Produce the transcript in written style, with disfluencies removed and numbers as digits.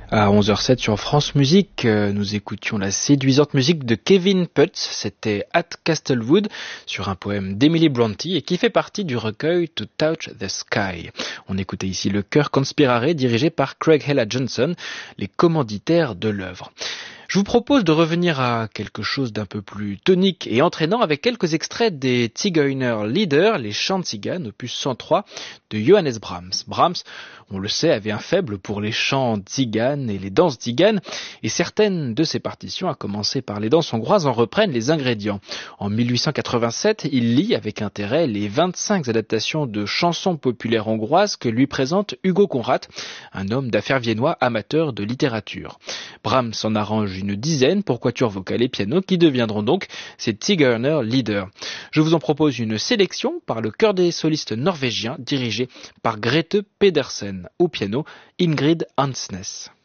À 11h07 sur France Musique, nous écoutions la séduisante musique de Kevin Putz, c'était At Castlewood, sur un poème d'Emily Brontë et qui fait partie du recueil To Touch the Sky. On écoutait ici le chœur Conspirare dirigé par Craig Hella Johnson, les commanditaires de l'œuvre. Je vous propose de revenir à quelque chose d'un peu plus tonique et entraînant avec quelques extraits des Zigeuner Lieder, les chants de Tziganes, opus 103 de Johannes Brahms. Brahms, on le sait, avait un faible pour les chants tziganes et les danses tziganes, et certaines de ses partitions, à commencer par les danses hongroises, en reprennent les ingrédients. En 1887, il lit avec intérêt les 25 adaptations de chansons populaires hongroises que lui présente Hugo Conrad, un homme d'affaires viennois amateur de littérature. Brahms en arrange une dizaine pour quatuor vocal et piano qui deviendront donc ces Zigeuner Lieder. Je vous en propose une sélection par le chœur des solistes norvégiens dirigé par Grete Pedersen. Au piano, Ingrid Hansnes.